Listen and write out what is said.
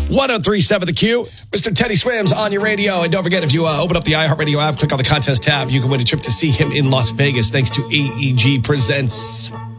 1037 The Q. Mr. Teddy Swims on your radio. And don't forget, if you open up the iHeartRadio app, click on the contest tab, you can win a trip to see him in Las Vegas thanks to AEG Presents.